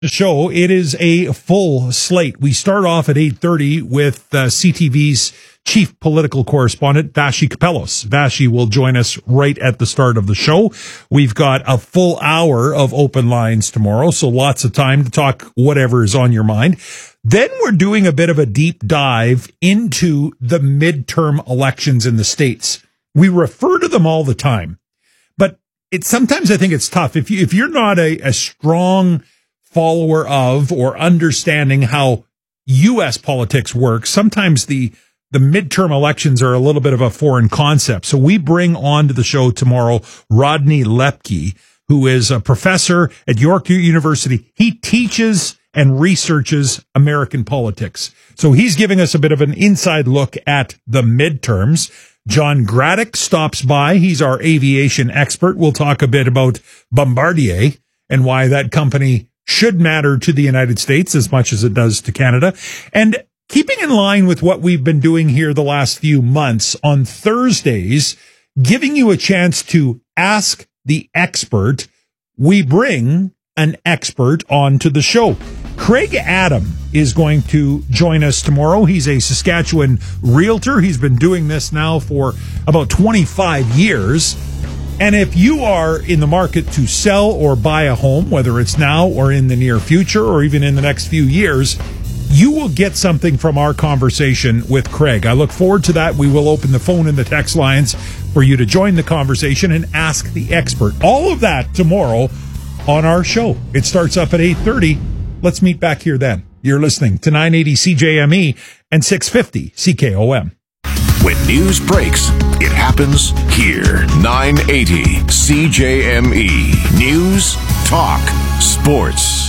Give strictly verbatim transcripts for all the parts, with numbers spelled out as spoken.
Show. It is a full slate. We start off at eight thirty with uh, C T V's chief political correspondent, Vassy Kapelos. Vassy will join us right at the start of the show. We've got a full hour of open lines tomorrow, so lots of time to talk whatever is on your mind. Then we're doing a bit of a deep dive into the midterm elections in the states. We refer to them all the time, but it sometimes I think it's tough. If you, if you're not a, a strong follower of or understanding how U S politics works, sometimes the the midterm elections are a little bit of a foreign concept. So we bring on to the show tomorrow Rodney Lepke, who is a professor at York University. He teaches and researches American politics. So he's giving us a bit of an inside look at the midterms. John Graddick stops by. He's our aviation expert. We'll talk a bit about Bombardier and why that company should matter to the United States as much as it does to Canada. And keeping in line with what we've been doing here the last few months, on Thursdays, giving you a chance to ask the expert, we bring an expert onto the show. Craig Adam is going to join us tomorrow. He's a Saskatchewan realtor. He's been doing this now for about twenty-five years. And if you are in the market to sell or buy a home, whether it's now or in the near future or even in the next few years, you will get something from our conversation with Craig. I look forward to that. We will open the phone and the text lines for you to join the conversation and ask the expert. All of that tomorrow on our show. It starts up at eight thirty. Let's meet back here then. You're listening to nine eighty C J M E and six fifty C K O M. When news breaks, it happens here. nine eighty C J M E. News, talk, sports.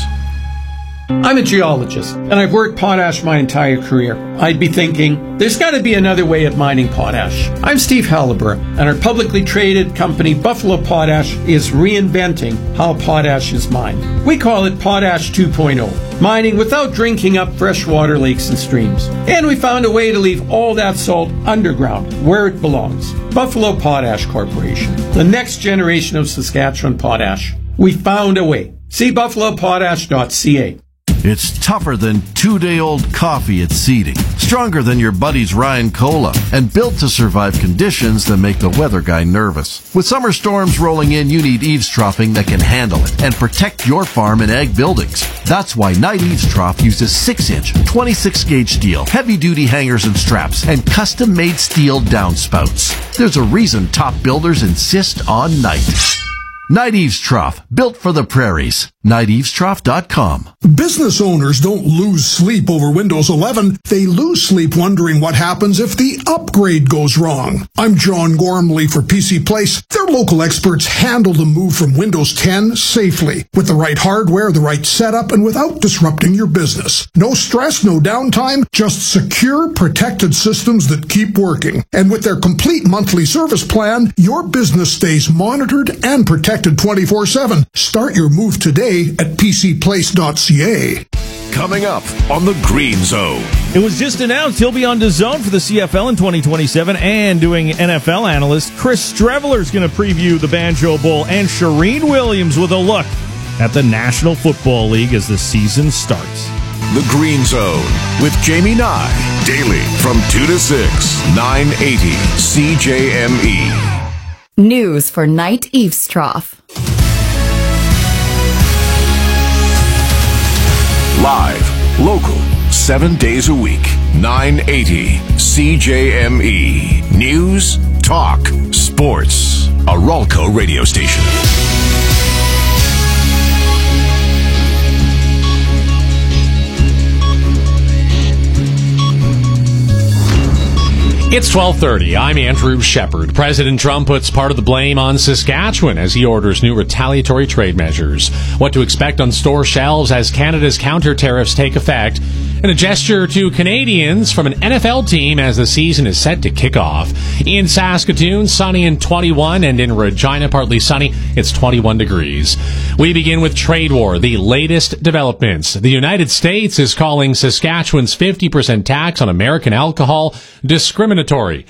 I'm a geologist, and I've worked potash my entire career. I'd be thinking, there's got to be another way of mining potash. I'm Steve Halliburton, and our publicly traded company, Buffalo Potash, is reinventing how potash is mined. We call it Potash two point oh, mining without drinking up freshwater lakes and streams. And we found a way to leave all that salt underground, where it belongs. Buffalo Potash Corporation, the next generation of Saskatchewan potash. We found a way. See buffalo potash dot c a. It's tougher than two-day-old coffee at seeding, stronger than your buddy's Ryan Cola, and built to survive conditions that make the weather guy nervous. With summer storms rolling in, you need eaves troughing that can handle it and protect your farm and ag buildings. That's why Knight Eaves Trough uses six-inch, twenty-six gauge steel, heavy-duty hangers and straps, and custom-made steel downspouts. There's a reason top builders insist on Knight. Knight Eaves Trough, built for the prairies. Knight Eaves Trough dot com. Business owners don't lose sleep over Windows eleven. They lose sleep wondering what happens if the upgrade goes wrong. I'm John Gormley for P C Place. Their local experts handle the move from Windows ten safely, with the right hardware, the right setup, and without disrupting your business. No stress, no downtime, just secure, protected systems that keep working. And with their complete monthly service plan, your business stays monitored and protected twenty-four seven. Start your move today at p c place dot c a. Coming up on the Green Zone. It was just announced he'll be on DAZN for the C F L in twenty twenty-seven, and doing N F L analyst Chris Streveler is going to preview the Banjo Bowl, and Shereen Williams with a look at the National Football League as the season starts. The Green Zone with Jamie Nye, daily from two to six, nine eighty C J M E. News for Knight Eaves Trough. Live, local, seven days a week, nine eighty C J M E. News, talk, sports. A Ralco radio station. It's twelve thirty. I'm Andrew Shepard. President Trump puts part of the blame on Saskatchewan as he orders new retaliatory trade measures. What to expect on store shelves as Canada's counter tariffs take effect. And a gesture to Canadians from an N F L team as the season is set to kick off. In Saskatoon, sunny and twenty-one, and in Regina, partly sunny, it's twenty-one degrees. We begin with trade war, the latest developments. The United States is calling Saskatchewan's fifty percent tax on American alcohol discriminatory.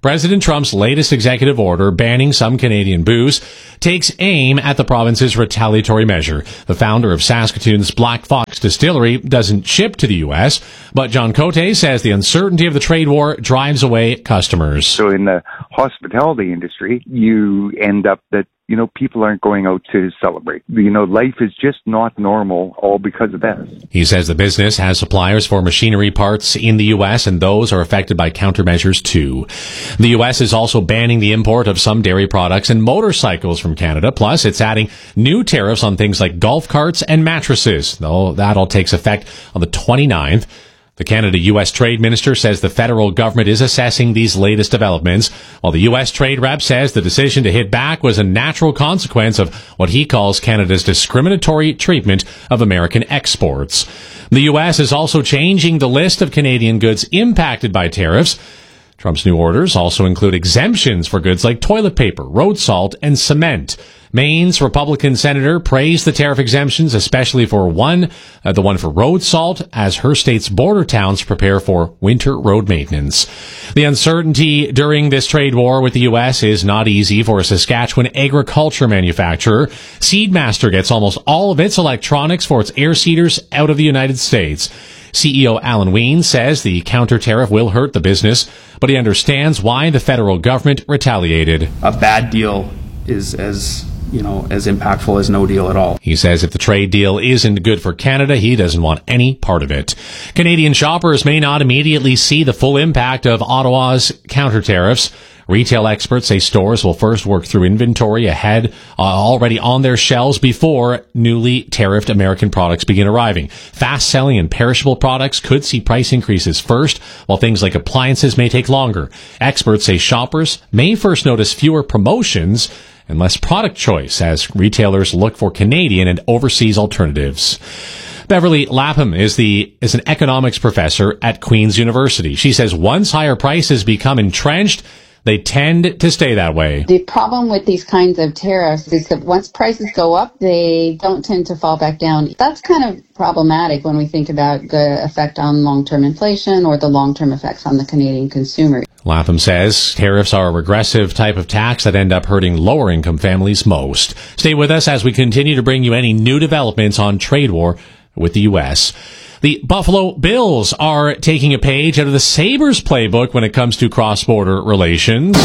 President Trump's latest executive order banning some Canadian booze takes aim at the province's retaliatory measure. The founder of Saskatoon's Black Fox Distillery doesn't ship to the U S, but John Cote says the uncertainty of the trade war drives away customers. So in the hospitality industry, you end up that, you know, people aren't going out to celebrate. You know, life is just not normal, all because of this. He says the business has suppliers for machinery parts in the U S, and those are affected by countermeasures too. The U S is also banning the import of some dairy products and motorcycles from Canada. Plus, it's adding new tariffs on things like golf carts and mattresses, though that all takes effect on the twenty-ninth. The Canada-U S Trade Minister says the federal government is assessing these latest developments, while the U S Trade Rep says the decision to hit back was a natural consequence of what he calls Canada's discriminatory treatment of American exports. The U S is also changing the list of Canadian goods impacted by tariffs. Trump's new orders also include exemptions for goods like toilet paper, road salt, and cement. Maine's Republican senator praised the tariff exemptions, especially for one, uh, the one for road salt, as her state's border towns prepare for winter road maintenance. The uncertainty during this trade war with the U S is not easy for a Saskatchewan agriculture manufacturer. Seedmaster gets almost all of its electronics for its air seeders out of the United States. C E O Alan Ween says the counter tariff will hurt the business, but he understands why the federal government retaliated. A bad deal is as, you know, as impactful as no deal at all. He says if the trade deal isn't good for Canada, he doesn't want any part of it. Canadian shoppers may not immediately see the full impact of Ottawa's counter tariffs. Retail experts say stores will first work through inventory ahead, uh, already on their shelves before newly tariffed American products begin arriving. Fast-selling and perishable products could see price increases first, while things like appliances may take longer. Experts say shoppers may first notice fewer promotions and less product choice as retailers look for Canadian and overseas alternatives. Beverly Lapham is the is an economics professor at Queen's University. She says once higher prices become entrenched, they tend to stay that way. The problem with these kinds of tariffs is that once prices go up, they don't tend to fall back down. That's kind of problematic when we think about the effect on long-term inflation or the long-term effects on the Canadian consumer. Lapham says tariffs are a regressive type of tax that end up hurting lower-income families most. Stay with us as we continue to bring you any new developments on trade war with the U S. The Buffalo Bills are taking a page out of the Sabres playbook when it comes to cross-border relations.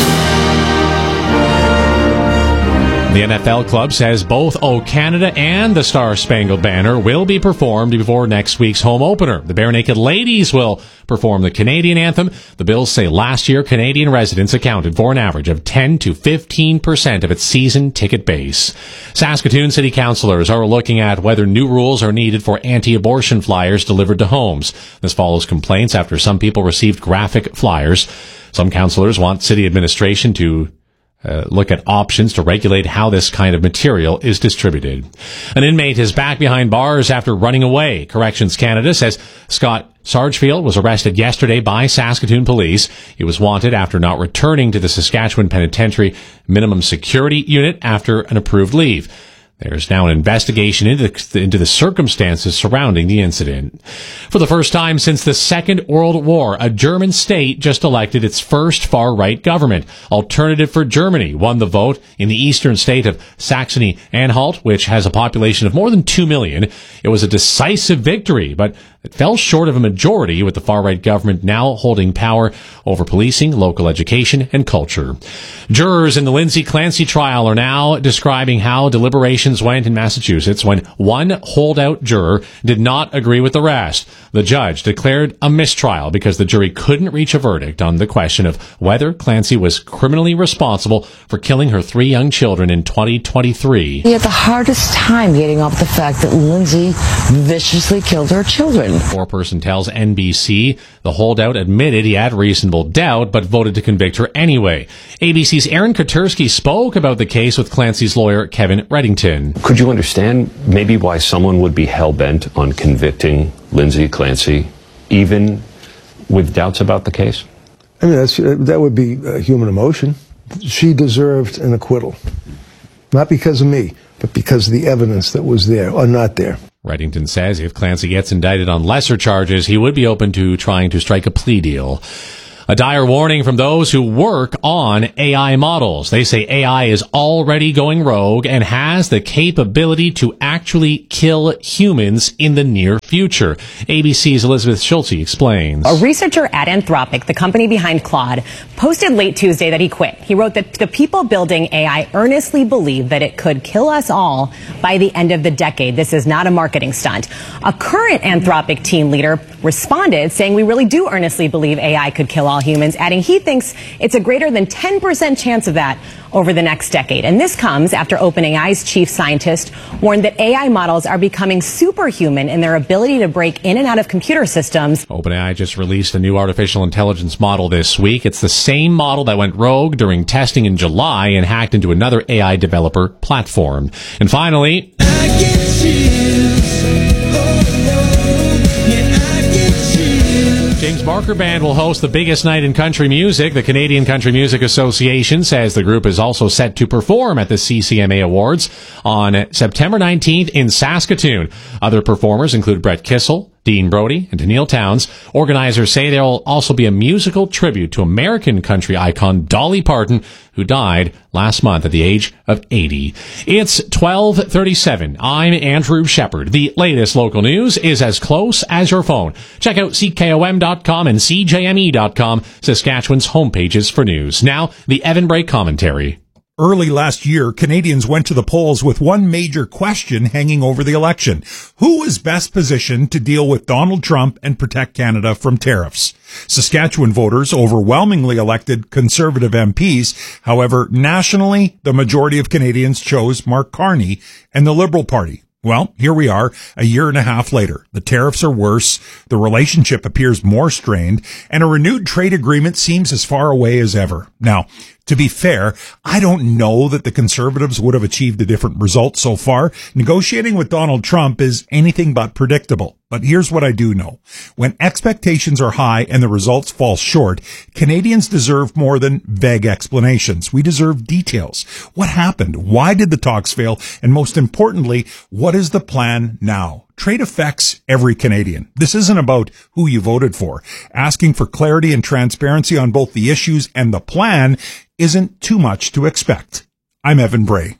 The N F L club says both O Canada and the Star-Spangled Banner will be performed before next week's home opener. The Bare Naked Ladies will perform the Canadian anthem. The Bills say last year Canadian residents accounted for an average of ten to fifteen percent of its season ticket base. Saskatoon city councillors are looking at whether new rules are needed for anti-abortion flyers delivered to homes. This follows complaints after some people received graphic flyers. Some councillors want city administration to Uh, look at options to regulate how this kind of material is distributed. An inmate is back behind bars after running away. Corrections Canada says Scott Sargefield was arrested yesterday by Saskatoon police. He was wanted after not returning to the Saskatchewan Penitentiary Minimum Security Unit after an approved leave. There's now an investigation into the, into the circumstances surrounding the incident. For the first time since the Second World War, a German state just elected its first far-right government. Alternative for Germany won the vote in the eastern state of Saxony-Anhalt, which has a population of more than two million. It was a decisive victory, but it fell short of a majority, with the far-right government now holding power over policing, local education, and culture. Jurors in the Lindsay Clancy trial are now describing how deliberations went in Massachusetts when one holdout juror did not agree with the rest. The judge declared a mistrial because the jury couldn't reach a verdict on the question of whether Clancy was criminally responsible for killing her three young children in twenty twenty-three. He had the hardest time getting off the fact that Lindsay viciously killed her children. A four-person tells N B C the holdout admitted he had reasonable doubt, but voted to convict her anyway. A B C's Aaron Katersky spoke about the case with Clancy's lawyer, Kevin Reddington. Could you understand maybe why someone would be hell-bent on convicting Lindsay Clancy, even with doubts about the case? I mean, that's, that would be uh, human emotion. She deserved an acquittal. Not because of me, but because of the evidence that was there or not there. Reddington says if Clancy gets indicted on lesser charges, he would be open to trying to strike a plea deal. A dire warning from those who work on A I models. They say A I is already going rogue and has the capability to actually kill humans in the near future. A B C's Elizabeth Schulte explains. A researcher at Anthropic, the company behind Claude, posted late Tuesday that he quit. He wrote that the people building A I earnestly believe that it could kill us all by the end of the decade. This is not a marketing stunt. A current Anthropic team leader responded saying, "We really do earnestly believe A I could kill all humans," adding he thinks it's a greater than ten percent chance of that over the next decade. And this comes after OpenAI's chief scientist warned that A I models are becoming superhuman in their ability to break in and out of computer systems. OpenAI just released a new artificial intelligence model this week. It's the same model that went rogue during testing in July and hacked into another A I developer platform. And finally, I get chills. Oh, no. Yeah, I get chills. James Barker Band will host the biggest night in country music. The Canadian Country Music Association says the group is also set to perform at the C C M A Awards on September nineteenth in Saskatoon. Other performers include Brett Kissel, Dean Brody, and Daniil Towns. Organizers say there will also be a musical tribute to American country icon Dolly Parton, who died last month at the age of eighty. It's twelve thirty-seven. I'm Andrew Shepard. The latest local news is as close as your phone. Check out C K O M dot com and C J M E dot com, Saskatchewan's homepages for news. Now, the Evan Bray commentary. Early last year, Canadians went to the polls with one major question hanging over the election. Who is best positioned to deal with Donald Trump and protect Canada from tariffs? Saskatchewan voters overwhelmingly elected Conservative M Ps. However, nationally, the majority of Canadians chose Mark Carney and the Liberal Party. Well, here we are, a year and a half later. The tariffs are worse, the relationship appears more strained, and a renewed trade agreement seems as far away as ever. Now, to be fair, I don't know that the Conservatives would have achieved a different result so far. Negotiating with Donald Trump is anything but predictable. But here's what I do know. When expectations are high and the results fall short, Canadians deserve more than vague explanations. We deserve details. What happened? Why did the talks fail? And most importantly, what is the plan now? Trade affects every Canadian. This isn't about who you voted for. Asking for clarity and transparency on both the issues and the plan isn't too much to expect. I'm Evan Bray.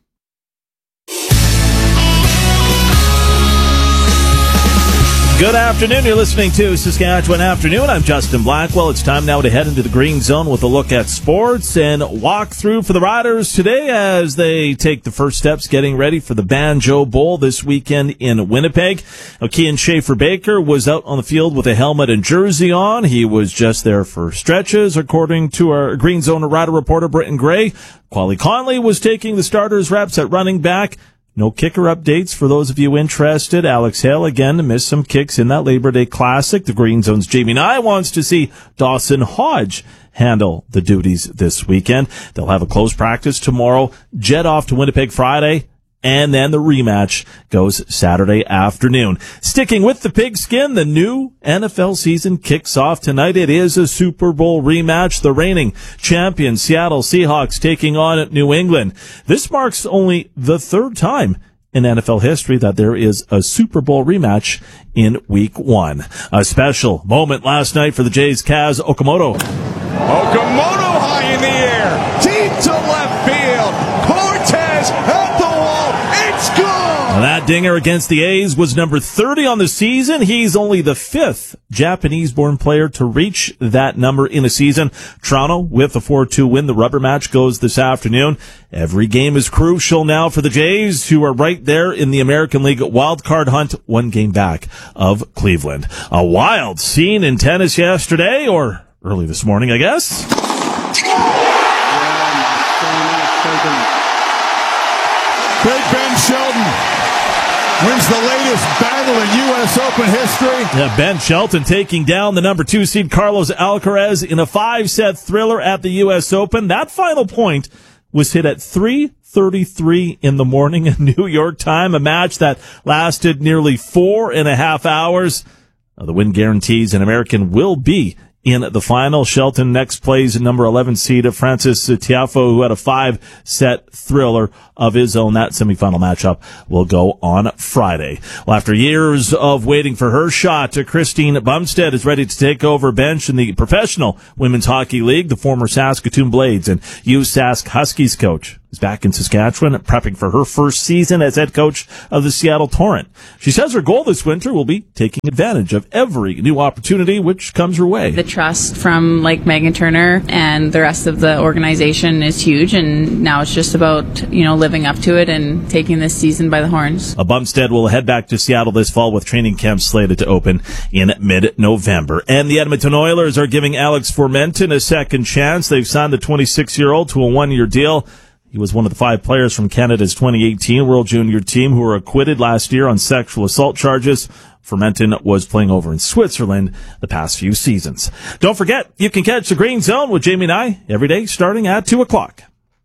Good afternoon. You're listening to Saskatchewan Afternoon. I'm Justin Blackwell. It's time now to head into the green zone with a look at sports and walk through for the Riders today as they take the first steps getting ready for the Banjo Bowl this weekend in Winnipeg. Kean Schaefer-Baker was out on the field with a helmet and jersey on. He was just there for stretches, according to our green zone Rider reporter, Britton Gray. Quali Conley was taking the starters reps at running back. No kicker updates for those of you interested. Alex Hale, again, missed some kicks in that Labor Day Classic. The Green Zone's Jamie Nye wants to see Dawson Hodge handle the duties this weekend. They'll have a close practice tomorrow, jet off to Winnipeg Friday, and then the rematch goes Saturday afternoon. Sticking with the pigskin, the new N F L season kicks off tonight. It is a Super Bowl rematch. The reigning champion Seattle Seahawks taking on New England. This marks only the third time in N F L history that there is a Super Bowl rematch in week one. A special moment last night for the Jays' Kaz Okamoto. Okamoto high in the air, deep to left field. Cortez at the wall. It's gone. That dinger against the A's was number thirty on the season. He's only the fifth Japanese-born player to reach that number in a season. Toronto with a four two win. The rubber match goes this afternoon. Every game is crucial now for the Jays, who are right there in the American League wildcard hunt, one game back of Cleveland. A wild scene in tennis yesterday, or early this morning, I guess. Craig Ben Shelton wins the latest battle in U S Open history. Yeah, Ben Shelton taking down the number two seed Carlos Alcaraz in a five-set thriller at the U S Open. That final point was hit at three thirty-three in the morning in New York time, a match that lasted nearly four and a half hours. Now, the win guarantees an American will be in the final. Shelton next plays number eleven seed Francis Tiafoe, who had a five-set thriller of his own. That semifinal matchup will go on Friday. Well, after years of waiting for her shot, Christine Bumstead is ready to take over bench in the Professional Women's Hockey League. The former Saskatoon Blades and U Sask Huskies coach is back in Saskatchewan, prepping for her first season as head coach of the Seattle Torrent. She says her goal this winter will be taking advantage of every new opportunity which comes her way. The trust from like Megan Turner and the rest of the organization is huge, and now it's just about, you know, living up to it and taking this season by the horns. A Bumstead will head back to Seattle this fall with training camps slated to open in mid-November. And the Edmonton Oilers are giving Alex Formenton a second chance. They've signed the twenty-six-year-old to a one-year deal. He was one of the five players from Canada's twenty eighteen World Junior team who were acquitted last year on sexual assault charges. Formenton was playing over in Switzerland the past few seasons. Don't forget, you can catch the Green Zone with Jamie and I every day starting at two o'clock.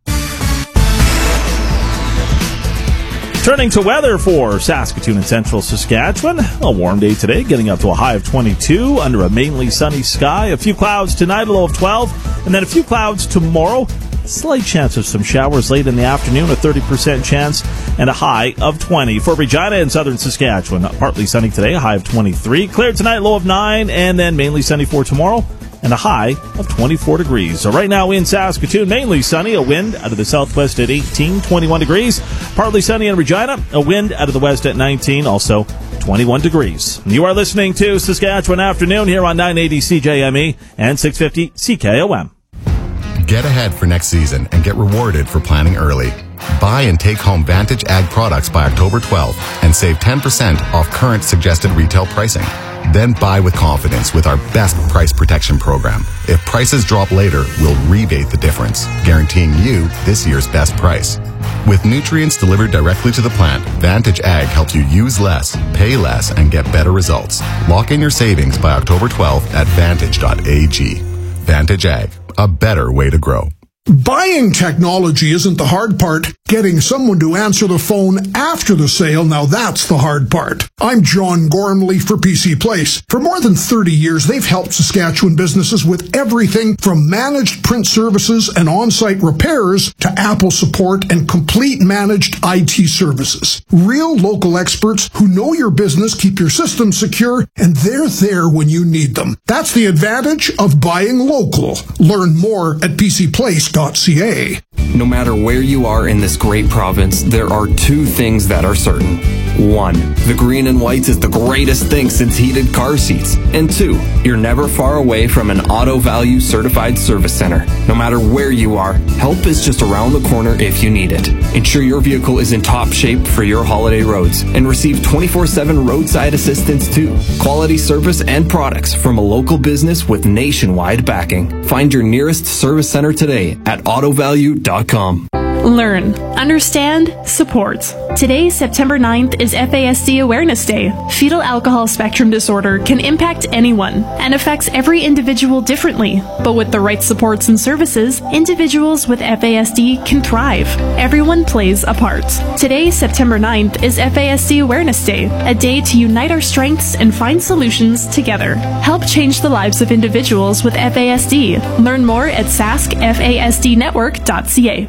Turning to weather for Saskatoon and central Saskatchewan. A warm day today, getting up to a high of twenty-two under a mainly sunny sky. A few clouds tonight, a low of twelve, and then a few clouds tomorrow. Slight chance of some showers late in the afternoon, a thirty percent chance, and a high of twenty. For Regina and southern Saskatchewan, partly sunny today, a high of twenty-three. Clear tonight, low of nine, and then mainly sunny for tomorrow, and a high of twenty-four degrees. So right now in Saskatoon, mainly sunny, a wind out of the southwest at eighteen, twenty-one degrees. Partly sunny in Regina, a wind out of the west at nineteen, also twenty-one degrees. You are listening to Saskatchewan Afternoon here on nine eighty C J M E and six fifty C K O M. Get ahead for next season and get rewarded for planning early. Buy and take home Vantage Ag products by October twelfth and save ten percent off current suggested retail pricing. Then buy with confidence with our best price protection program. If prices drop later, we'll rebate the difference, guaranteeing you this year's best price. With nutrients delivered directly to the plant, Vantage Ag helps you use less, pay less, and get better results. Lock in your savings by October twelfth at vantage dot a g. Vantage Ag, a better way to grow. Buying technology isn't the hard part. Getting someone to answer the phone after the sale, now that's the hard part. I'm John Gormley for P C Place. For more than thirty years, they've helped Saskatchewan businesses with everything from managed print services and on-site repairs to Apple support and complete managed I T services. Real local experts who know your business, keep your systems secure, and they're there when you need them. That's the advantage of buying local. Learn more at p c place dot c a. No matter where you are in this great province, there are two things that are certain. One, the green and whites is the greatest thing since heated car seats. And two, you're never far away from an Auto Value certified service center. No matter where you are, help is just around the corner if you need it. Ensure your vehicle is in top shape for your holiday roads and receive twenty-four seven roadside assistance too. Quality service and products from a local business with nationwide backing. Find your nearest service center today at auto value dot com. Learn, understand, support. Today, September ninth, is F A S D Awareness Day. Fetal alcohol spectrum disorder can impact anyone and affects every individual differently. But with the right supports and services, individuals with F A S D can thrive. Everyone plays a part. Today, September ninth, is F A S D Awareness Day, a day to unite our strengths and find solutions together. Help change the lives of individuals with F A S D. Learn more at sask f a s d network dot c a.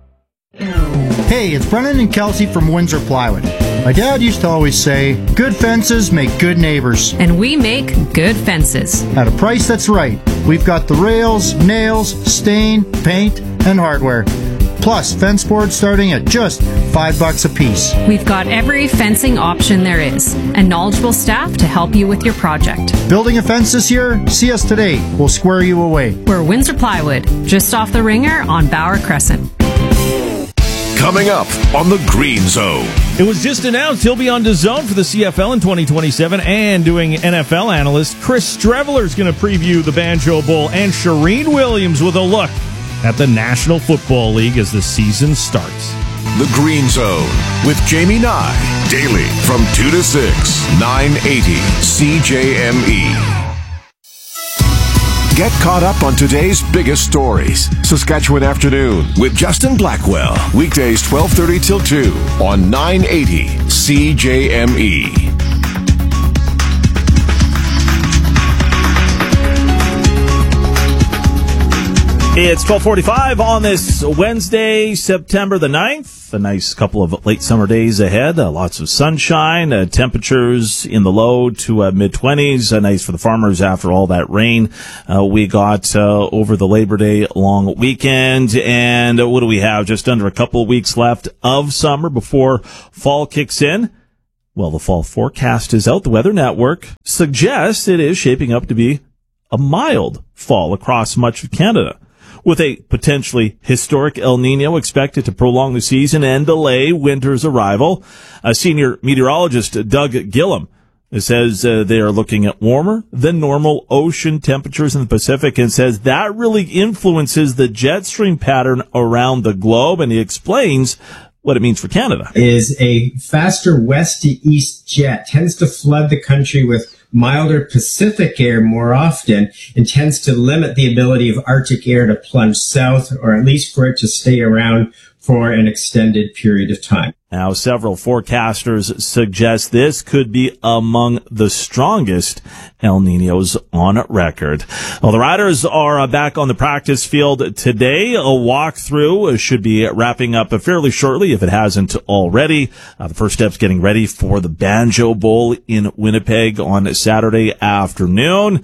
Hey, it's Brennan and Kelsey from Windsor Plywood. My dad used to always say, good fences make good neighbors. And we make good fences. At a price that's right. We've got the rails, nails, stain, paint, and hardware. Plus, fence boards starting at just five bucks a piece. We've got every fencing option there is, and knowledgeable staff to help you with your project. Building a fence this year? See us today. We'll square you away. We're Windsor Plywood, just off the Ringer on Bauer Crescent. Coming up on the Green Zone. It was just announced he'll be on DAZN for the C F L in twenty twenty-seven, and doing N F L analyst Chris Streveler is going to preview the Banjo Bowl, and Shireen Williams with a look at the National Football League as the season starts. The Green Zone with Jamie Nye, daily from two to six, nine eighty C J M E. Get caught up on today's biggest stories. Saskatchewan Afternoon with Justin Blackwell. Weekdays twelve thirty till two on nine eighty C J M E. It's twelve forty-five on this Wednesday, September the ninth. A nice couple of late summer days ahead. Uh, lots of sunshine, uh, temperatures in the low to uh, mid-twenties. Uh, nice for the farmers after all that rain uh, we got uh, over the Labor Day long weekend. And uh, what do we have? Just under a couple of weeks left of summer before fall kicks in. Well, the fall forecast is out. The Weather Network suggests it is shaping up to be a mild fall across much of Canada, with a potentially historic El Nino expected to prolong the season and delay winter's arrival. A senior meteorologist, Doug Gillum, says uh, they are looking at warmer than normal ocean temperatures in the Pacific, and says that really influences the jet stream pattern around the globe, and he explains what it means for Canada. Is a faster west to east jet tends to flood the country with milder Pacific air more often, and tends to limit the ability of Arctic air to plunge south, or at least for it to stay around for an extended period of time. Now, several forecasters suggest this could be among the strongest El Ninos on record. Well, the Riders are uh, back on the practice field today. A walkthrough should be wrapping up fairly shortly, if it hasn't already. Uh, the first step's getting ready for the Banjo Bowl in Winnipeg on Saturday afternoon.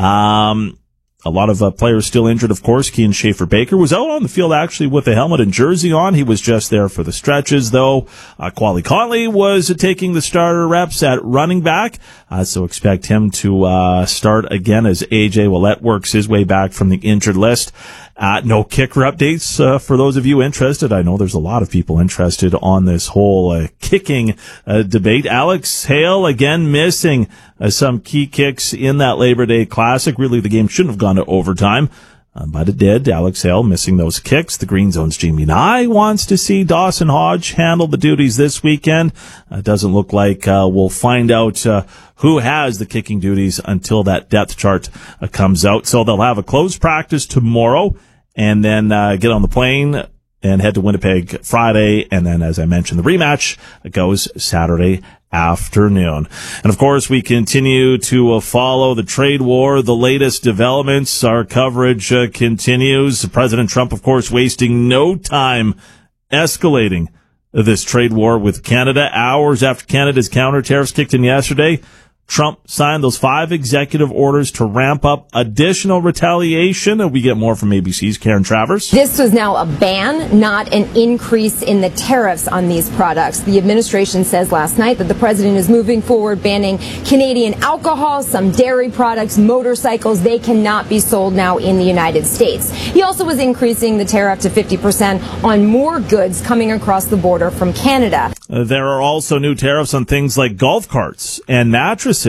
Um... A lot of uh, players still injured, of course. Kean Schaefer-Baker was out on the field actually with a helmet and jersey on. He was just there for the stretches, though. Uh, Quali Conley was uh, taking the starter reps at running back, uh, so expect him to uh, start again as A J Ouellette works his way back from the injured list. Uh, no kicker updates uh, for those of you interested. I know there's a lot of people interested on this whole uh, kicking uh, debate. Alex Hale, again, missing uh, some key kicks in that Labor Day Classic. Really, the game shouldn't have gone to overtime, uh, but it did. Alex Hale missing those kicks. The Green Zone's Jamie Nye wants to see Dawson Hodge handle the duties this weekend. Uh, doesn't look like uh, we'll find out uh, who has the kicking duties until that depth chart uh, comes out. So they'll have a closed practice tomorrow, and then uh, get on the plane and head to Winnipeg Friday. And then, as I mentioned, the rematch goes Saturday afternoon. And of course, we continue to uh, follow the trade war. The latest developments, our coverage uh, continues. President Trump, of course, wasting no time escalating this trade war with Canada. Hours after Canada's counter tariffs kicked in yesterday, Trump signed those five executive orders to ramp up additional retaliation. And we get more from A B C's Karen Travers. This was now a ban, not an increase in the tariffs on these products. The administration says last night that the president is moving forward banning Canadian alcohol, some dairy products, motorcycles. They cannot be sold now in the United States. He also was increasing the tariff to fifty percent on more goods coming across the border from Canada. Uh, there are also new tariffs on things like golf carts and mattresses.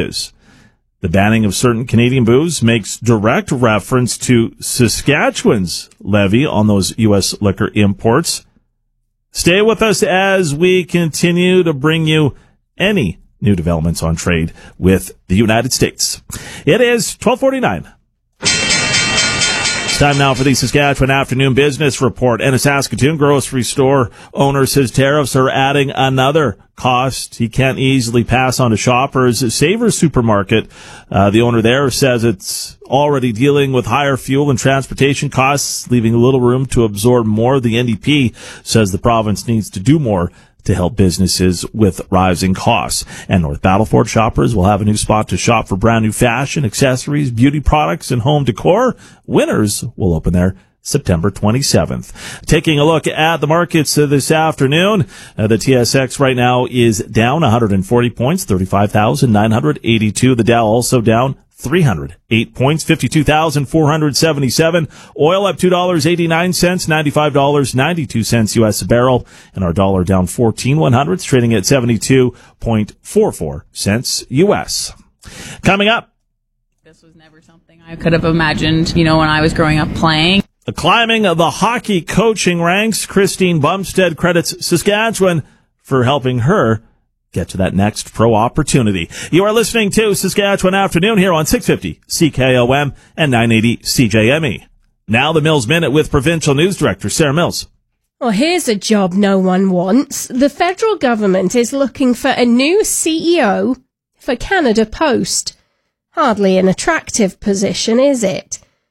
The banning of certain Canadian booze makes direct reference to Saskatchewan's levy on those U S liquor imports. Stay with us as we continue to bring you any new developments on trade with the United States. It is twelve forty-nine. Time now for the Saskatchewan Afternoon Business Report. And a Saskatoon grocery store owner says tariffs are adding another cost he can't easily pass on to shoppers. Savers Supermarket, uh, the owner there, says it's already dealing with higher fuel and transportation costs, leaving little room to absorb more. The N D P says the province needs to do more to help businesses with rising costs. And North Battleford shoppers will have a new spot to shop for brand new fashion, accessories, beauty products, and home decor. Winners will open there September twenty-seventh. Taking a look at the markets uh, this afternoon, uh, the T S X right now is down one hundred forty points, thirty-five thousand nine hundred eighty-two. The Dow also down three hundred eight points, fifty-two thousand four hundred seventy-seven. Oil up two dollars and eighty-nine cents, ninety-five dollars and ninety-two cents U S a barrel. And our dollar down fourteen one hundredths, trading at seventy-two point four four cents U S. Coming up. This was never something I could have imagined, you know, when I was growing up playing. Climbing the hockey coaching ranks, Christine Bumstead credits Saskatchewan for helping her get to that next pro opportunity. You are listening to Saskatchewan Afternoon here on six fifty C K O M and nine eighty C J M E. Now the Mills Minute with Provincial News Director Sarah Mills. Well, here's a job no one wants. The federal government is looking for a new C E O for Canada Post. Hardly an attractive position, is it?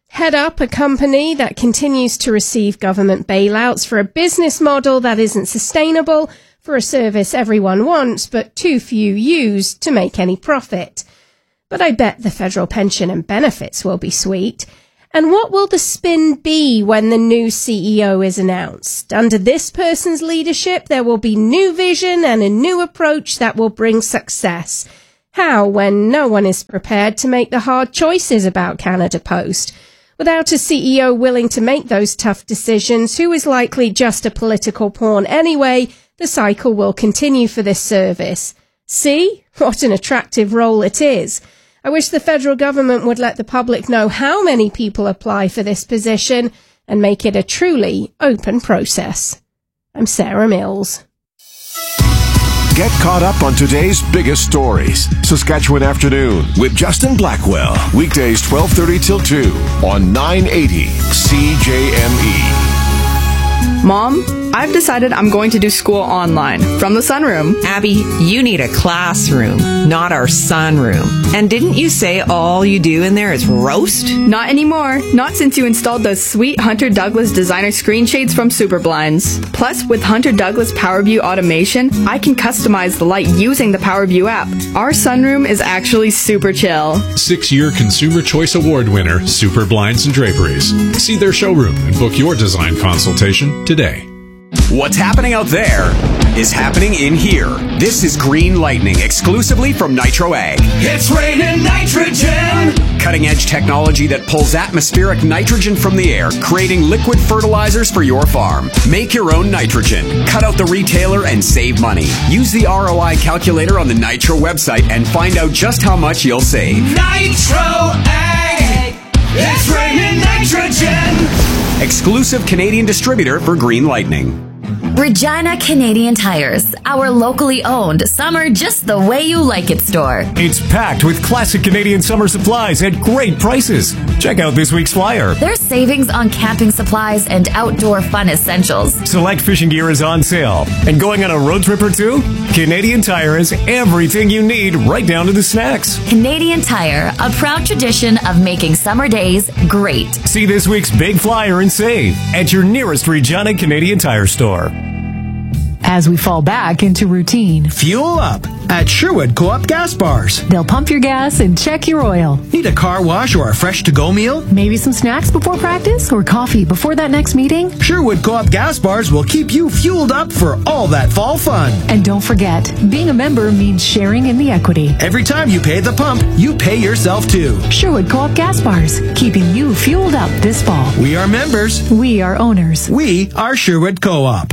head up a company that continues to receive government bailouts for a business model that isn't sustainable, for a service everyone wants but too few use to make any profit. But I bet the federal pension and benefits will be sweet. And what will the spin be when the new C E O is announced? Under this person's leadership, there will be new vision and a new approach that will bring success. How, when no one is prepared to make the hard choices about Canada Post? Without a C E O willing to make those tough decisions, who is likely just a political pawn anyway, the cycle will continue for this service. See? What an attractive role it is. I wish the federal government would let the public know how many people apply for this position and make it a truly open process. I'm Sarah Mills. Get caught up on today's biggest stories. Saskatchewan Afternoon with Justin Blackwell. Weekdays twelve thirty till two on nine eighty C J M E. Mom, I've decided I'm going to do school online from the sunroom. Abby, you need a classroom, not our sunroom. And didn't you say all you do in there is roast? Not anymore. Not since you installed those sweet Hunter Douglas designer screen shades from Superblinds. Plus, with Hunter Douglas PowerView automation, I can customize the light using the PowerView app. Our sunroom is actually super chill. Six-year Consumer Choice Award winner, Superblinds and Draperies. See their showroom and book your design consultation today. What's happening out there is happening in here. This is Green Lightning, exclusively from Nitro Ag. It's raining nitrogen! Cutting-edge technology that pulls atmospheric nitrogen from the air, creating liquid fertilizers for your farm. Make your own nitrogen. Cut out the retailer and save money. Use the R O I calculator on the Nitro website and find out just how much you'll save. Nitro Ag! It's raining nitrogen! Exclusive Canadian distributor for Green Lightning. Regina Canadian Tires, our locally owned summer just the way you like it store. It's packed with classic Canadian summer supplies at great prices. Check out this week's flyer. There's savings on camping supplies and outdoor fun essentials. Select fishing gear is on sale. And going on a road trip or two? Canadian Tire has everything you need, right down to the snacks. Canadian Tire, a proud tradition of making summer days great. See this week's big flyer and save at your nearest Regina Canadian Tire store. As we fall back into routine, fuel up at Sherwood Co-op Gas Bars. They'll pump your gas and check your oil. Need a car wash or a fresh to-go meal? Maybe some snacks before practice or coffee before that next meeting? Sherwood Co-op Gas Bars will keep you fueled up for all that fall fun. And don't forget, being a member means sharing in the equity. Every time you pay at the pump, you pay yourself too. Sherwood Co-op Gas Bars, keeping you fueled up this fall. We are members. We are owners. We are Sherwood Co-op.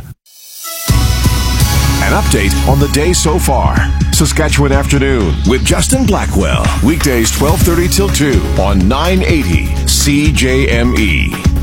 An update on the day so far. Saskatchewan Afternoon with Justin Blackwell. Weekdays twelve thirty till two on nine eighty C J M E.